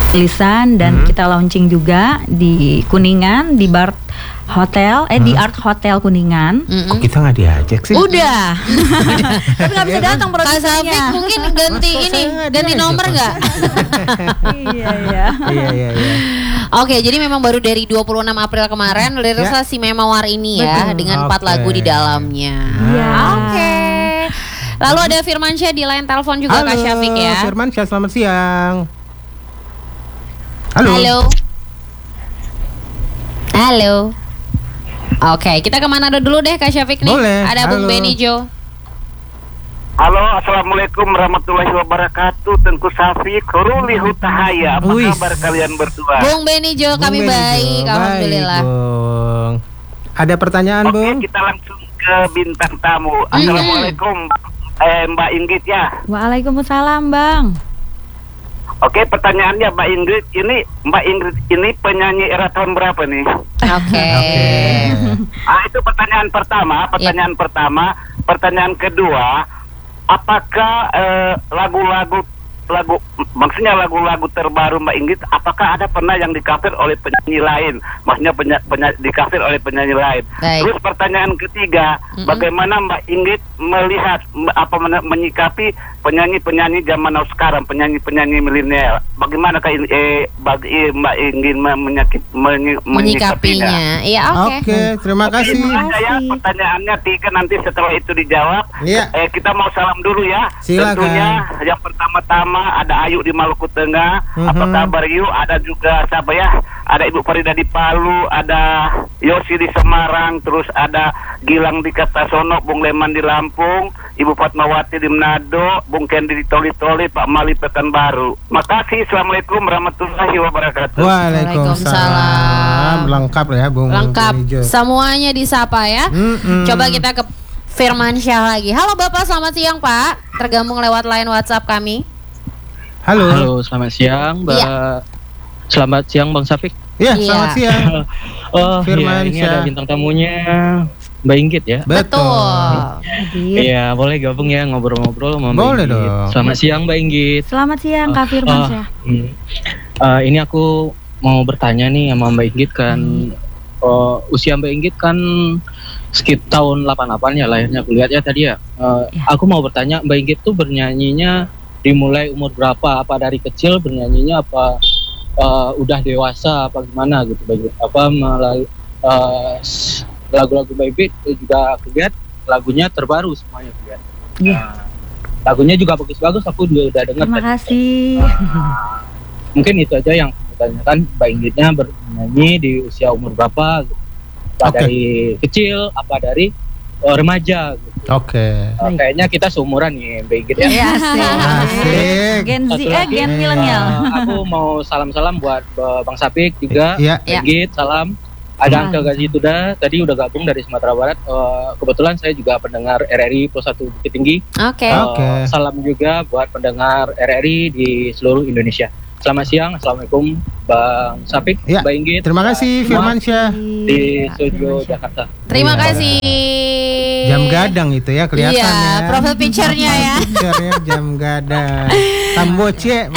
lisan dan kita launching juga di Kuningan di Bar Hotel, di Art Hotel Kuningan. Kok kita nggak diajak sih? Udah. Tapi nggak bisa datang Kak Safik produksinya. mungkin ganti nomor nggak? Iya. Iya. Oke, jadi memang baru dari 26 April kemarin rilisnya si Memawar ini ya, dengan 4 lagu di dalamnya. Iya. Oke. Lalu ada Firmansyah di line telepon juga. Halo, Kak Syafiq ya. Firmansyah, selamat siang. Halo. Oke, kita kemana dulu deh Kak Syafiq nih? Boleh, Ada Bung halo. Benny Jo. Halo, assalamualaikum warahmatullahi wabarakatuh. Tengku Safik, Ruli Hutahaya. Apa Wih. kabar kalian berdua? Bung Benny Jo, kami Bung baik, Benny Jo. alhamdulillah. Baik, Bung. Ada pertanyaan, Oke, Bung? kita langsung ke bintang tamu. Assalamualaikum, Mbak Inggit ya. Waalaikumsalam, Bang. Oke, pertanyaannya Mbak Inggit ini penyanyi era tahun berapa nih? Oke. Itu pertanyaan pertama. Pertanyaan kedua, apakah lagu-lagu terbaru Mbak Inggit, apakah ada pernah yang di-cover oleh penyanyi lain? Maksudnya di-cover oleh penyanyi lain. Baik. Terus pertanyaan ketiga, bagaimana Mbak Inggit melihat menyikapi penyanyi-penyanyi zaman now sekarang, penyanyi-penyanyi milenial? Bagaimana bagi Mbak Inggit menyikapinya? Iya, oke. Oke, terima kasih. Saya pertanyaannya 3, nanti setelah itu dijawab. Iya. Kita mau salam dulu ya. Silakan. Tentunya yang pertama-tama ada Ayu di Maluku Tengah. Apa kabar Yu? Ada juga siapa ya? Ada Ibu Farida di Palu, ada Yosi di Semarang, terus ada Gilang di Kertasono, Bung Leman di Lampung, Ibu Fatmawati di Manado, Bung Kendi di Toli-Toli, Pak Mali Pekanbaru. Makasih. Assalamualaikum warahmatullahi wabarakatuh. Waalaikumsalam. Lengkap ya, Bung. Lengkap. Benny Jo. Semuanya disapa ya. Coba kita ke Firmansyah lagi. Halo Bapak, selamat siang Pak. Tergabung lewat line WhatsApp kami. Halo. Selamat siang, Mbak. Iya. Selamat siang, Bang Safik. Iya, Iya. selamat siang. Oh, Firmansyah. ini ada bintang tamunya Mbak Inggit ya. Betul. Iya, boleh gabung ya ngobrol-ngobrol sama Mbak Boleh Inggit. dong. Selamat siang, Mbak Inggit. Selamat siang, Kak Firmansyah. Ini aku mau bertanya nih sama Mbak Inggit kan. Usia Mbak Inggit kan sekitar tahun 88 ya lahirnya, aku lihat ya tadi ya. Aku mau bertanya, Mbak Inggit tuh bernyanyinya dimulai umur berapa? Apa dari kecil bernyanyinya, apa udah dewasa, apa gimana gitu Mbak Inggit? Apa melalui lagu-lagu Mbak Inggit juga aku lihat lagunya terbaru semuanya aku lihat. Lagunya juga bagus-bagus, aku juga udah dengar. Terima kasih. Mungkin itu aja yang aku tanyakan, Mbak Inggitnya bernyanyi di usia umur berapa gitu. Apa dari kecil, apa dari remaja gitu. Oke. Kayaknya kita seumuran nih Mbak Inggit ya. Iya, Asik. Gen Z, Satu lagi, Gen milenial. Aku mau salam-salam buat Bang Sapik juga. Iya. Mbak Inggit, salam. Ada Angka Gazi Tuda, tadi udah gabung dari Sumatera Barat. Kebetulan saya juga pendengar RRI Plus 1 Bukit Tinggi. Oke. Oke. Salam juga buat pendengar RRI di seluruh Indonesia. Selamat siang, assalamualaikum Bang Sapik, Ya, Mbak Inggit. terima kasih semua Firmansyah. di studio Jakarta. Terima Iya. kasih. Jam gadang itu ya kelihatannya. Iya, profile picture-nya ya. Picture-nya jam gadang. Tamboce.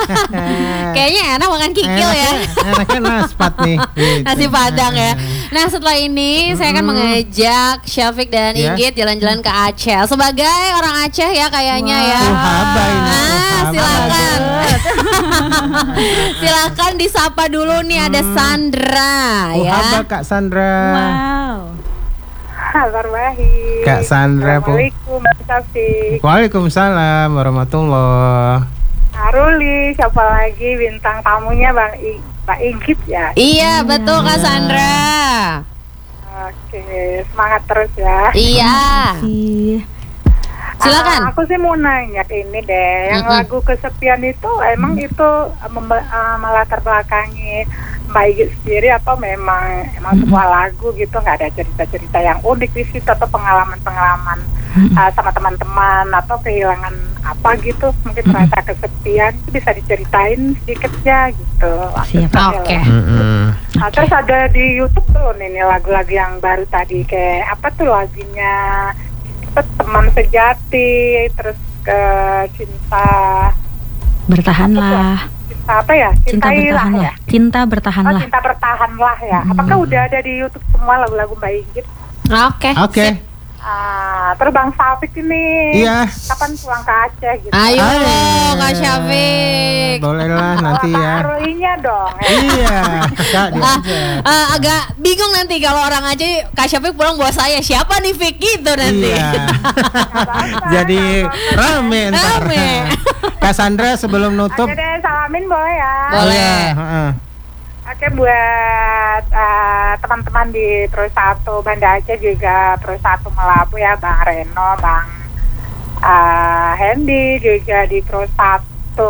Kayaknya enak makan kikil ya. Enaknya naspat nih. Gitu. Nasi Padang ya. Nah setelah ini saya akan mengajak Syafiq dan Ya. Inggit jalan-jalan ke Aceh. Sebagai orang Aceh ya kayaknya ya. Uhaba ini. Nah Uhaba. silakan. Silakan disapa dulu nih ada Sandra Uhaba ya. Kak Sandra. Wow. Kabar baik. Kak Sandra po. Assalamualaikum, Mas Safik. Waalaikumsalam warahmatullah. Aruli, siapa lagi bintang tamunya Mbak Inggit ya? Iya betul Kak Sandra. Oke, semangat terus ya. Iya. Iya. Silakan. Aku sih mau nanya ini deh, yang lagu Kesepian itu emang itu melatar belakangi Mbak Inggit sendiri atau memang sebuah lagu gitu, nggak ada cerita-cerita yang unik di situ atau pengalaman-pengalaman sama teman-teman atau kehilangan apa gitu, mungkin merasa kesepian itu bisa diceritain sedikit ya gitu. Siap. Oke. Nah, terus ada di YouTube tuh nih lagu-lagu yang baru tadi kayak apa tuh lagunya Teman Sejati, terus ke Cinta Bertahanlah. Cinta apa ya? Cinta Cintailah bertahanlah. ya. Cinta bertahanlah. Cinta bertahanlah ya. Apakah udah ada di YouTube semua lagu-lagu Mbak Inggit? Oke. Oke. Terus Bang Syafiq ini Iya. kapan pulang ke Aceh gitu? Ayo Ayo. Kak Syafiq. Bolehlah nanti ya. Barunya dong. Iya, Kak diajak. Agak bingung nanti kalau orang Aceh Kak Syafiq pulang bawa saya. Siapa nih Fik gitu nanti. Iya. Jadi rame ntar. Rame. Kak Sandra sebelum nutup. Oke deh, salamin boleh ya. Boleh. Heeh. Oke, buat teman-teman di Pro 1 Banda Aceh juga Pro 1 Melabu ya, Bang Reno, Bang Hendy juga di Pro 1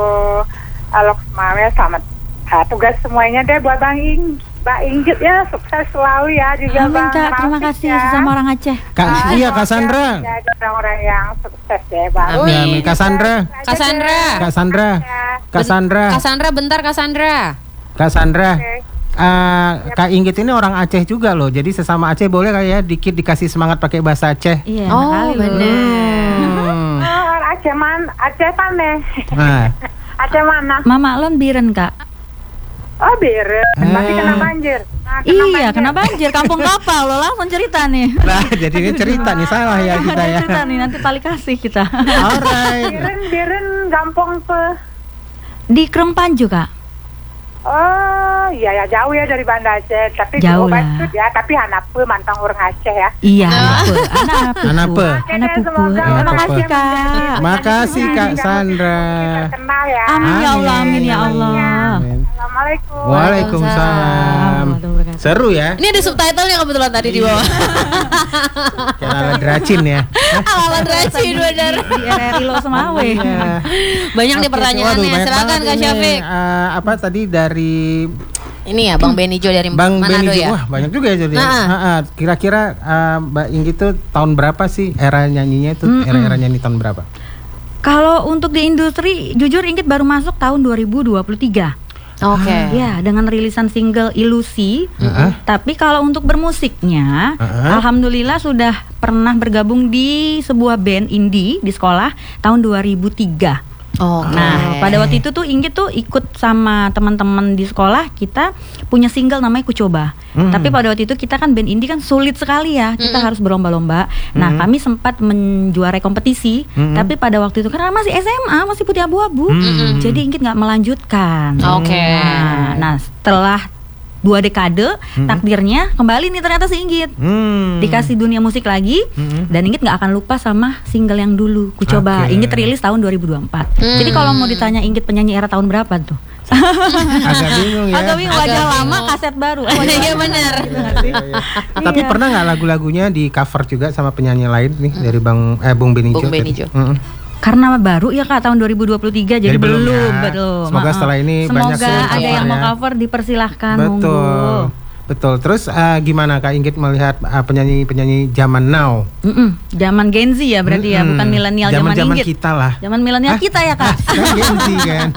Loksmawe. Selamat tugas semuanya deh buat Mbak Inggit ya, sukses selalu ya juga Amin, Bang Kak. Terima Rafiq kasih ya. sesama orang Aceh. Iya Kak Sandra. Jadi orang-orang yang sukses ya, Bang. Amin. Kak Sandra. Kak Sandra. Kak Sandra. Kak Sandra. Kak Sandra bentar Kak Sandra. Kak Sandra. Oke. Kak Inggit ini orang Aceh juga loh. Jadi sesama Aceh boleh kali ya dikit dikasih semangat pakai bahasa Aceh. Iya, Oh, kali loh. bener. Aceh Aceh mana? Nah, Aceh mana? Mama Lon biren, Kak. Oh, biren. Tapi kena banjir. Nah, Iya, kena banjir. Kampung kapal lo langsung cerita nih. nah jadi ini cerita nih salah ya kita ya. Cerita nih nanti tali kasih kita. Alright. Biren gampang tuh. Di Krung Panju, Kak. Oh, iya ya jauh ya dari Banda Aceh. Tapi Jauh di lah. Obat ya, tapi Hanape mantang orang Aceh ya. Iya, anak Anape. Anak pupu. Semoga Terima Anak kasih, pupu. Kak. Makasih Kak Sandra. Terkenal ya. Amin ya Allah, amin ya Allah. Amin. Assalamualaikum. Waalaikumsalam. Seru ya. Ini ada subtitlenya kebetulan tadi di bawah. Kayak ala dracin ya. Ala Dracin bener. Di RRI lo Semawe. Iya. Banyak nih Oke, pertanyaannya. waduh, banyak Silakan banget Kak ini. Syafiq. Apa tadi dari Ini ya Bang Benijo dari Bang Manado Benny ya. Wah banyak juga ya jadi. Nah. Kira-kira Mbak Inggit tuh tahun berapa sih era nyanyinya itu? Era-era nyanyi tahun berapa? Kalau untuk di industri, jujur Inggit baru masuk tahun 2023. Oke. Ya, dengan rilisan single Ilusi. Tapi kalau untuk bermusiknya, alhamdulillah sudah pernah bergabung di sebuah band indie di sekolah tahun 2003. Oke. Nah, pada waktu itu tuh Inggit tuh ikut sama teman-teman di sekolah, kita punya single namanya Ku Coba. Tapi pada waktu itu kita kan band indie kan sulit sekali ya, kita harus berlomba-lomba. Nah, kami sempat menjuarai kompetisi, tapi pada waktu itu karena masih SMA, masih putih abu-abu, jadi Inggit nggak melanjutkan. Oke. Nah, setelah 2 dekade, takdirnya kembali nih ternyata si Inggit dikasih dunia musik lagi, dan Inggit nggak akan lupa sama single yang dulu Ku Coba. Oke. Inggit rilis tahun 2024. Jadi kalau mau ditanya Inggit penyanyi era tahun berapa tuh? Agak bingung ya. Agak bingung, Agak wajah bingung. lama, kaset baru. Iya benar. Tapi pernah nggak lagu-lagunya di cover juga sama penyanyi lain nih dari Bung Benijo? Bung Benijo. Karena baru ya Kak tahun 2023, jadi belum. ya. Semoga setelah ini banyak Semoga ada yang mau ya. cover dipersilahkan. Betul. monggo. Betul. Terus gimana Kak Inggit melihat penyanyi-penyanyi zaman now? Zaman Gen Z ya berarti ya, bukan milenial zaman Zaman Inggit. kita lah. Zaman milenial kita ya Kak. Kan Gen Z kan.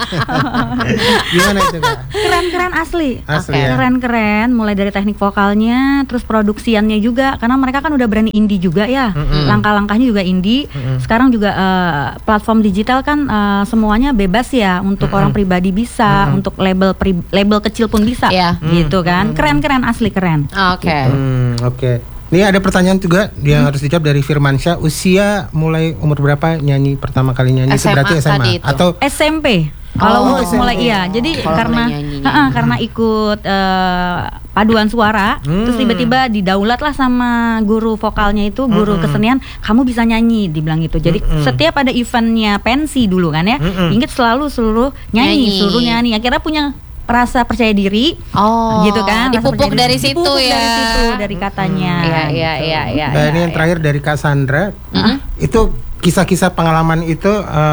Gimana itu Kak? Keren-keren asli. Asli ya? Keren-keren, mulai dari teknik vokalnya, terus produksiannya juga, karena mereka kan udah berani indie juga ya. Langkah-langkahnya juga indie. Sekarang juga platform digital kan semuanya bebas ya, untuk orang pribadi bisa, untuk label kecil pun bisa. Iya. Gitu kan. Keren-keren asli keren. Oke. Oke. Ini ada pertanyaan juga yang harus dijawab dari Firmansyah. Usia mulai umur berapa nyanyi pertama kali nyanyi? Itu SMA berarti SMA tadi itu. atau SMP. Kalau SMP. mulai iya, jadi Kalau karena mulai nyanyi. karena ikut paduan suara, terus tiba-tiba didaulat lah sama guru vokalnya itu, guru kesenian, kamu bisa nyanyi, dibilang gitu. Jadi setiap ada eventnya pensi dulu kan ya, Inggit selalu nyanyi, suruh nyanyi. Akhirnya punya rasa percaya diri, gitu kan? Rasa Dipupuk percaya dari diri. situ Dipupuk ya. dari situ, dari katanya. Iya. Nah, ini yang terakhir dari Kak Sandra. Itu kisah-kisah pengalaman itu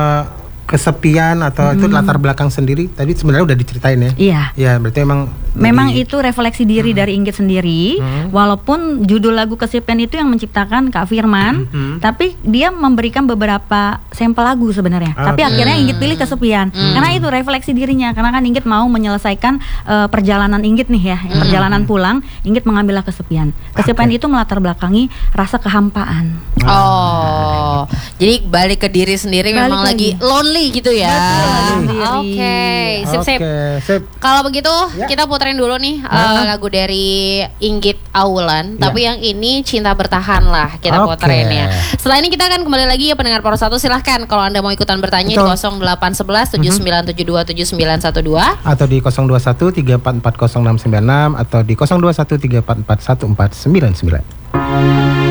kesepian atau itu latar belakang sendiri tadi sebenarnya udah diceritain ya. Iya. Ya, berarti Memang itu refleksi diri dari Inggit sendiri. Walaupun judul lagu Kesepian itu yang menciptakan Kak Firman, tapi dia memberikan beberapa sampel lagu sebenarnya. Tapi akhirnya Inggit pilih Kesepian. Karena itu refleksi dirinya. Karena kan Inggit mau menyelesaikan perjalanan Inggit nih ya, perjalanan pulang, Inggit mengambillah kesepian. Kesepian itu melatar belakangi rasa kehampaan. Jadi balik ke diri sendiri, Balik memang lagi lagi. lonely gitu ya. Betul, sendiri. Oke, Sip. sip. Kalau begitu Ya. kita puterin dulu nih lagu dari Inggit Aulan. Ya. Tapi yang ini Cinta Bertahan lah kita Oke. puterin ya. Setelah ini kita akan kembali lagi ya pendengar Poros 1. Silahkan kalau Anda mau ikutan bertanya di Betul. 0811 7972 7912. Atau di 021 3440696 atau di 021 344 1499.